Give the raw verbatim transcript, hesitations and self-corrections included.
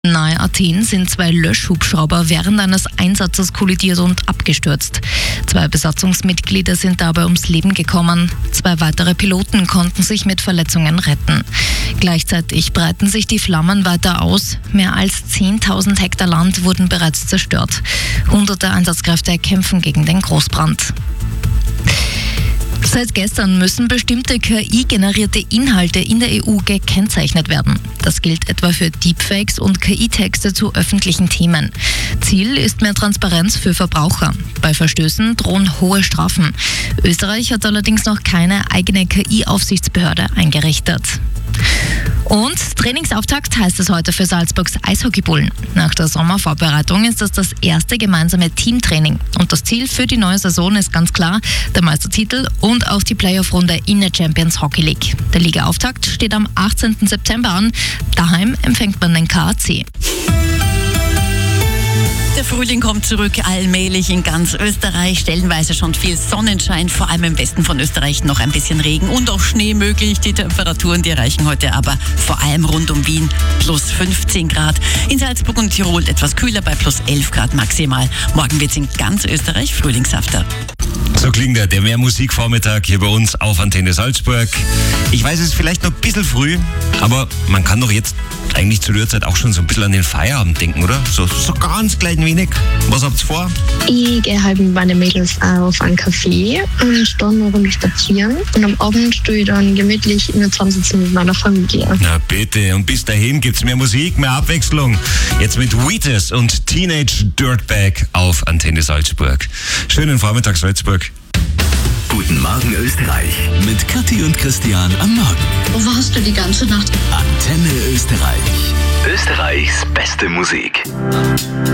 Nahe Athen sind zwei Löschhubschrauber während eines Einsatzes kollidiert und abgestürzt. Zwei Besatzungsmitglieder sind dabei ums Leben gekommen. Zwei weitere Piloten konnten sich mit Verletzungen retten. Gleichzeitig breiten sich die Flammen weiter aus. Mehr als zehntausend Hektar Land wurden bereits zerstört. Hunderte Einsatzkräfte kämpfen gegen den Großbrand. Seit gestern müssen bestimmte K I-generierte Inhalte in der E U gekennzeichnet werden. Das gilt etwa für Deepfakes und K I-Texte zu öffentlichen Themen. Ziel ist mehr Transparenz für Verbraucher. Bei Verstößen drohen hohe Strafen. Österreich hat allerdings noch keine eigene K I-Aufsichtsbehörde eingerichtet. Und Trainingsauftakt heißt es heute für Salzburgs Eishockeybullen. Nach der Sommervorbereitung ist das das erste gemeinsame Teamtraining. Und das Ziel für die neue Saison ist ganz klar, der Meistertitel und auch die Playoff-Runde in der Champions Hockey League. Der Ligaauftakt steht am achtzehnten September an. Daheim empfängt man den K A C. Der Frühling kommt zurück, allmählich in ganz Österreich. Stellenweise schon viel Sonnenschein, vor allem im Westen von Österreich noch ein bisschen Regen und auch Schnee möglich. Die Temperaturen, die erreichen heute aber vor allem rund um Wien plus fünfzehn Grad. In Salzburg und Tirol etwas kühler bei plus elf Grad maximal. Morgen wird es in ganz Österreich frühlingshafter. So klingt der, der Mehrmusikvormittag hier bei uns auf Antenne Salzburg. Ich weiß, es ist vielleicht noch ein bisschen früh, aber man kann doch jetzt eigentlich zu der Zeit auch schon so ein bisschen an den Feierabend denken, oder? So, so ganz klein wenig. Was habt's vor? Ich gehe halt mit meinen Mädels auf einen Café und dann eine Runde spazieren. Und am Abend tue ich dann gemütlich in der zusammensitzen mit meiner Familie. Na bitte, und bis dahin gibt's mehr Musik, mehr Abwechslung. Jetzt mit Wheatus und Teenage Dirtbag auf Antenne Salzburg. Schönen Vormittag, Salzburg. Guten Morgen Österreich mit Kathi und Christian am Morgen. Wo warst du die ganze Nacht? Antenne Österreich. Österreichs beste Musik.